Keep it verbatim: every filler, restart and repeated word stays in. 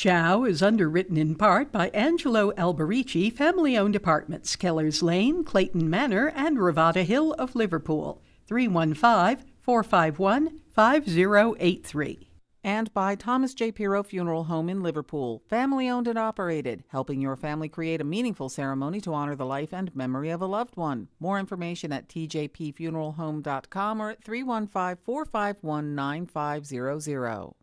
Ciao is underwritten in part by Angelo Alberici, family-owned apartments, Kellers Lane, Clayton Manor, and Ravada Hill of Liverpool. three one five, four five one, five zero eight three. And by Thomas J. Pirro Funeral Home in Liverpool, family-owned and operated, helping your family create a meaningful ceremony to honor the life and memory of a loved one. More information at t j p funeral home dot com or at three one five, four five one, nine five zero zero.